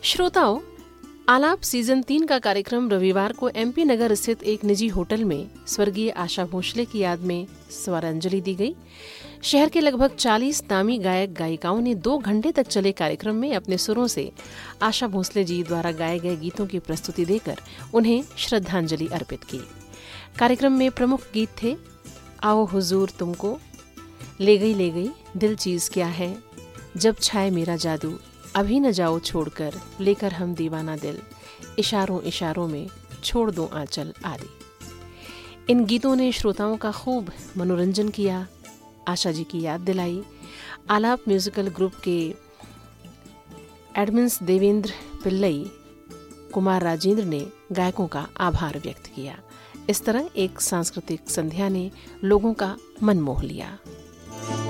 श्रोताओं, आलाप सीजन 3 का कार्यक्रम रविवार को एमपी नगर स्थित एक निजी होटल में स्वर्गीय आशा भोसले की याद में स्वरांजलि दी गई। शहर के लगभग 40 नामी गायक गायिकाओं ने 2 घंटे तक चले कार्यक्रम में अपने सुरों से आशा भोसले जी द्वारा गाए गए गीतों की प्रस्तुति देकर उन्हें श्रद्धांजलि अर्पित की। कार्यक्रम में प्रमुख गीत थे आओ हुजूर तुमको, ले गई दिल चीज क्या है, जब छाए मेरा जादू, अभी न जाओ छोड़कर, लेकर हम दीवाना दिल, इशारों इशारों में छोड़ दो आंचल आदि। इन गीतों ने श्रोताओं का खूब मनोरंजन किया, आशा जी की याद दिलाई। आलाप म्यूजिकल ग्रुप के एडमिन्स देवेंद्र पिल्लई, कुमार राजेंद्र ने गायकों का आभार व्यक्त किया। इस तरह एक सांस्कृतिक संध्या ने लोगों का मन मोह लिया।